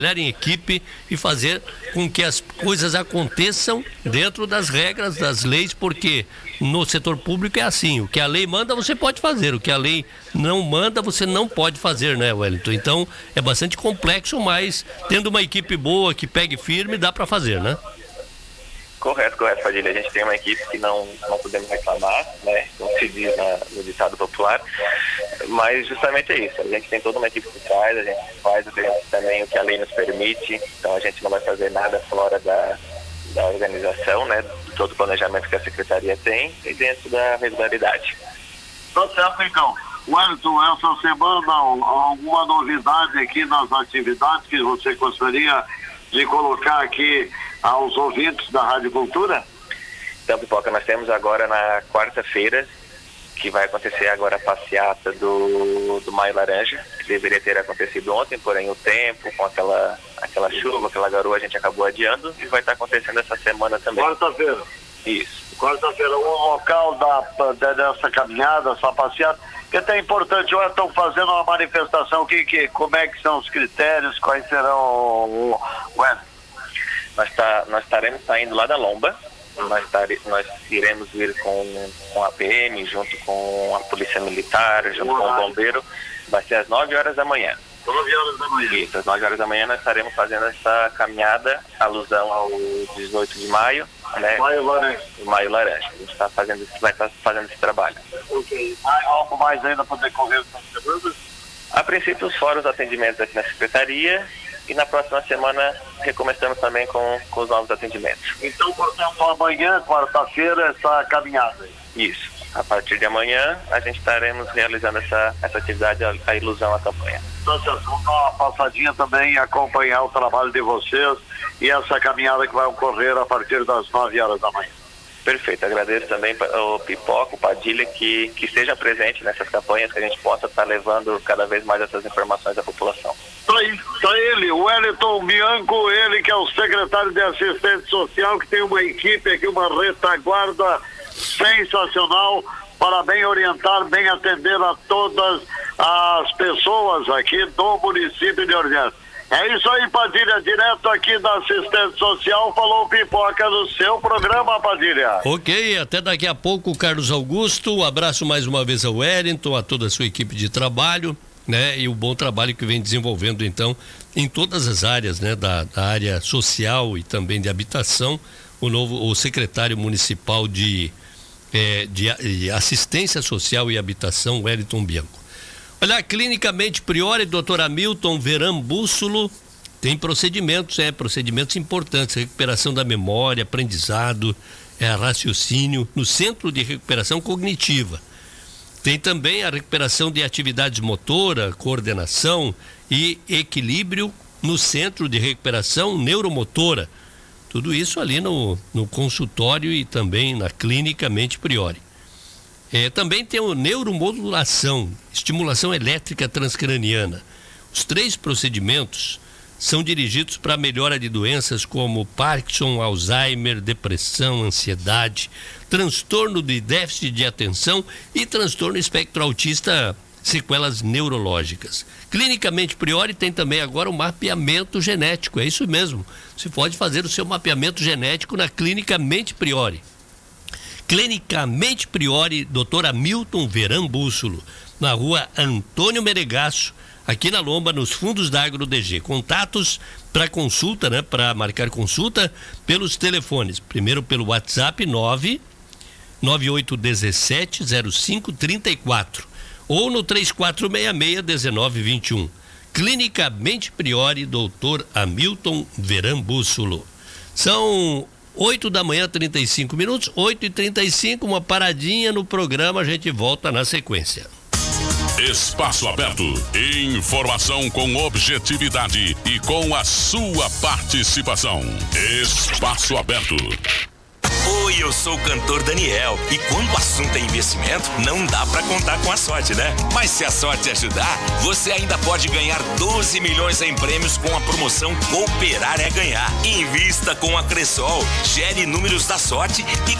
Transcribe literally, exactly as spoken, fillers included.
em equipe e fazer com que as coisas aconteçam dentro das regras, das leis, porque no setor público é assim, o que a lei manda você pode fazer, o que a lei não manda você não pode fazer, né, Wellington? Então é bastante complexo, mas tendo uma equipe boa que pegue firme, dá para fazer, né? Correto, correto, Padilha. A gente tem uma equipe que não, não podemos reclamar, né? Como se diz na, no ditado popular. Mas justamente é isso. A gente tem toda uma equipe por trás, a gente faz o que a gente, também o que a lei nos permite. Então a gente não vai fazer nada fora da, da organização, né? De todo o planejamento que a Secretaria tem e dentro da regularidade. Tá certo, então. Wellington, essa semana alguma novidade aqui nas atividades que você gostaria de colocar aqui aos ouvintes da Rádio Cultura? Então, Pipoca, nós temos agora na quarta-feira, que vai acontecer agora a passeata do, do Maio Laranja, que deveria ter acontecido ontem, porém o tempo, com aquela, aquela chuva, aquela garoa, a gente acabou adiando e vai estar acontecendo essa semana também. Quarta-feira? Isso. Quarta-feira, o local da, da, dessa caminhada, essa passeata, que é até importante, ou estão fazendo uma manifestação, que, que, como é que são os critérios, quais serão o... Wellington? Nós, tá, nós estaremos saindo lá da Lomba, nós, tare, nós iremos vir com, com a P M, junto com a Polícia Militar, junto com o Bombeiro, vai ser às nove horas da manhã. nove horas da manhã. Isso, às nove horas da manhã nós estaremos fazendo essa caminhada, alusão ao dezoito de maio, né? Maio Laranja. Maio Laranja, a gente tá fazendo, vai estar fazendo esse trabalho. Ok, Há algo mais ainda para decorrer das semanas? A princípio, fora os atendimentos aqui na Secretaria, e na próxima semana recomeçamos também com, com os novos atendimentos. Então, portanto, amanhã, quarta-feira, essa caminhada. Isso. A partir de amanhã, a gente estaremos realizando essa, essa atividade, a, a ilusão, a campanha. Então, vocês vão dar uma passadinha também e acompanhar o trabalho de vocês e essa caminhada que vai ocorrer a partir das nove horas da manhã. Perfeito, agradeço também ao Pipoca, o Padilha, que, que esteja presente nessas campanhas, que a gente possa estar levando cada vez mais essas informações à população. Tá aí, tá ele, o Wellington Bianco, ele que é o secretário de Assistência Social, que tem uma equipe aqui, uma retaguarda sensacional, para bem orientar, bem atender a todas as pessoas aqui do município de Ordinas. É isso aí, Padilha, direto aqui da Assistência Social, falou Pipoca no seu programa, Padilha. Ok, até daqui a pouco, Carlos Augusto, um abraço mais uma vez ao Wellington, a toda a sua equipe de trabalho, né, e o bom trabalho que vem desenvolvendo, então, em todas as áreas, né, da, da área social e também de habitação, o novo, o secretário municipal de, eh, de, de Assistência Social e Habitação, Wellington Bianco. Olha, a Clínica Mente Priori, doutor Hamilton Veran Bússolo, tem procedimentos, é, procedimentos importantes, recuperação da memória, aprendizado, é, raciocínio, no Centro de Recuperação Cognitiva. Tem também a recuperação de atividades motora, coordenação e equilíbrio no Centro de Recuperação Neuromotora. Tudo isso ali no, no consultório e também na Clínica Mente Priori. É, também tem o neuromodulação, estimulação elétrica transcraniana. Os três procedimentos são dirigidos para a melhora de doenças como Parkinson, Alzheimer, depressão, ansiedade, transtorno de déficit de atenção e transtorno espectro autista, sequelas neurológicas. Clínica Mente Priori tem também agora o mapeamento genético, é isso mesmo. Você pode fazer o seu mapeamento genético na Clínica Mente Priori. Clínica Mente Priori, doutor Hamilton Veran Bússolo, na rua Antônio Menegasso, aqui na Lomba, nos fundos da Agro D G. Contatos para consulta, né? Para marcar consulta pelos telefones. Primeiro pelo WhatsApp nove nove oito um sete zero cinco três quatro ou no três quatro seis seis um nove dois um. Clínica Mente Priori, doutor Hamilton Veran Bússolo. São oito da manhã, trinta e cinco minutos, oito e trinta e cinco, uma paradinha no programa, a gente volta na sequência. Espaço Aberto, informação com objetividade e com a sua participação. Espaço Aberto. Oi, eu sou o cantor Daniel e quando o assunto é investimento, não dá pra contar com a sorte, né? Mas se a sorte ajudar, você ainda pode ganhar doze milhões em prêmios com a promoção Cooperar é Ganhar. Invista com a Cressol, gere números da sorte e